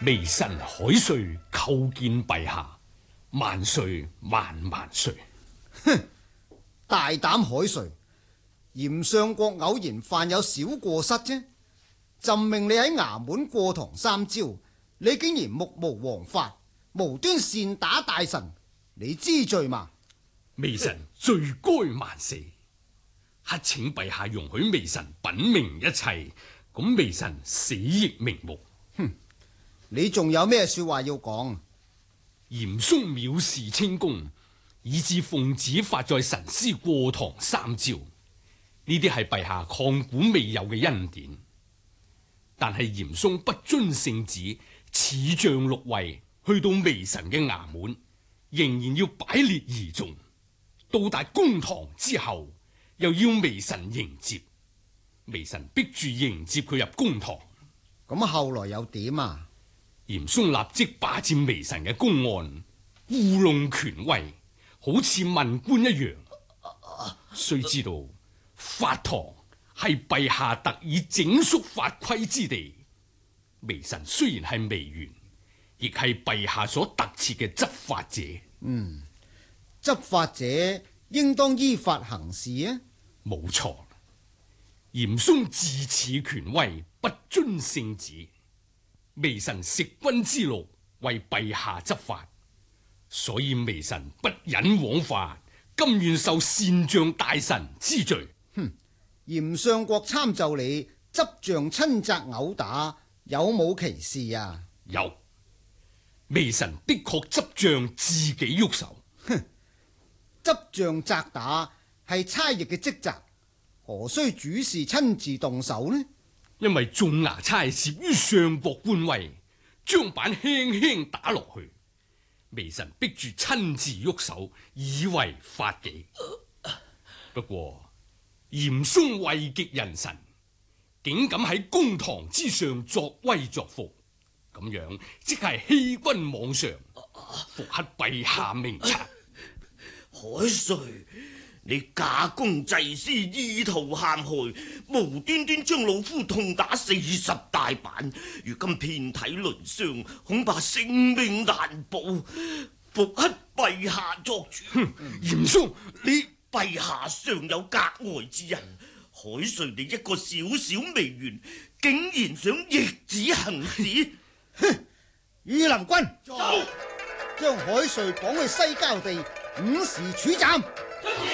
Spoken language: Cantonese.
微臣海瑞叩見陛下，萬歲萬萬歲。 哼，大膽海瑞，嚴相國偶然犯有小過失啫，朕命你喺衙門過堂3朝，你竟然目無王法，無端擅打大臣，你知罪嘛？ 微臣罪該萬死，乞請陛下容許微臣稟明一切，咁微臣死亦瞑目。 哼，你仲有咩說話要講？ 嚴嵩藐視清宮，以致奉旨發在臣師過堂3朝，呢啲係陛下抗古未有嘅恩典。但係嚴嵩不遵聖旨，恃仗祿位，去到微臣嘅衙門，仍然要擺列儀頌。到達公堂之後，又要微臣迎接，微臣逼住迎接佢入公堂。 咁後來又點啊？ 嚴嵩立即霸佔微臣嘅公案，糊弄權威，好似文官一樣。須知道法堂係陛下特意整肅法規之地，微臣雖然係微員，亦係陛下所特設嘅執法者。 執法者應當依法行事啊！ 冇錯，嚴嵩自恃權威，不遵聖旨，微臣食君之祿，為陛下執法，所以微臣不忍枉法，甘願受擅將大臣之罪。 哼，嚴相國參奏你執杖親責毆打，有冇其事啊？ 有，微臣的確執杖自己喐手。 哼，執杖責打係差役嘅職責，何須主事親自動手呢？ 因為眾衙差懾於相國官威，將板輕輕打落去，微臣逼住親自喐手，以為法紀。不過嚴嵩位極人臣，竟敢喺公堂之上作威作福，咁樣即係欺君罔上，復刻陛下明察。 海瑞，你假公濟私，意圖陷害，無端端將老夫痛打40大板，如今遍體鱗傷，恐怕性命難保，復刻陛下作主。 嚴嵩，你陛下尚有格外之恩，海瑞你一個小小微員，竟然想逆旨行事！ 哼，御林軍，走，將海瑞綁去西郊地，5時處斬。